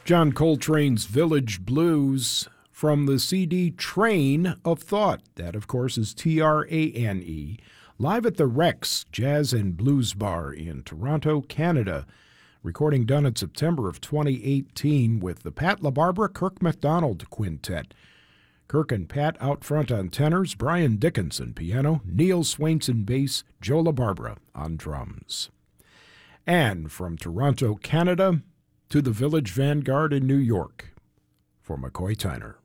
John Coltrane's Village Blues from the CD Train of Thought. That, of course, is Trane. Live at the Rex Jazz and Blues Bar in Toronto, Canada. Recording done in September of 2018 with the Pat LaBarbera Kirk MacDonald Quintet. Kirk and Pat out front on tenors, Brian Dickinson piano, Neil Swainson bass, Joe LaBarbera on drums. And from Toronto, Canada, to the Village Vanguard in New York for McCoy Tyner.